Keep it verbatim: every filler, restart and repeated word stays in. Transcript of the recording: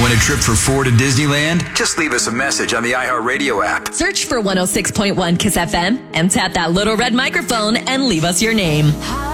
Want a trip for four to Disneyland? Just leave us a message on the iHeartRadio app. Search for one oh six point one KISS F M and tap that little red microphone and leave us your name.